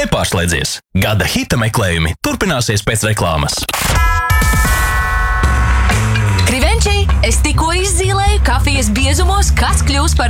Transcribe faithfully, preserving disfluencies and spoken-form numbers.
Nepārslēdzies! Gada hita meklējumi turpināsies pēc reklāmas. Krivenči, es tikko izzīlēju kafijas biezumos, kas kļūs par